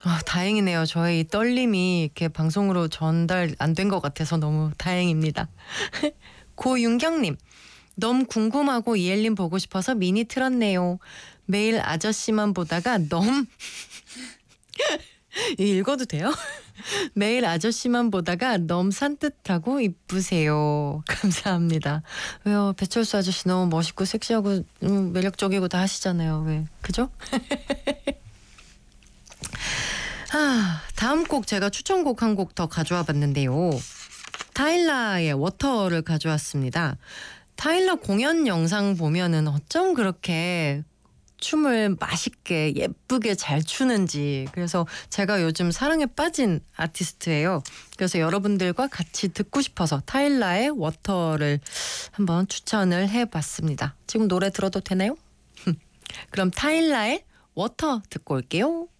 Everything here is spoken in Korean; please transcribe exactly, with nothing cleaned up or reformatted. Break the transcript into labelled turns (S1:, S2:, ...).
S1: 아, 다행이네요. 저의 이 떨림이 이렇게 방송으로 전달 안 된 것 같아서 너무 다행입니다. 고윤경님. 너무 궁금하고 이엘님 보고 싶어서 미니 틀었네요. 매일 아저씨만 보다가 너무 읽어도 돼요? 매일 아저씨만 보다가 너무 산뜻하고 이쁘세요. 감사합니다. 왜요? 배철수 아저씨 너무 멋있고 섹시하고 음, 매력적이고 다 하시잖아요. 왜? 그죠? 아, 다음 곡 제가 추천곡 한 곡 더 가져와 봤는데요. 타일라의 워터를 가져왔습니다. 타일러 공연 영상 보면은 어쩜 그렇게 춤을 맛있게 예쁘게 잘 추는지. 그래서 제가 요즘 사랑에 빠진 아티스트예요. 그래서 여러분들과 같이 듣고 싶어서 타일라의 워터를 한번 추천을 해봤습니다. 지금 노래 들어도 되나요? 그럼 타일라의 워터 듣고 올게요.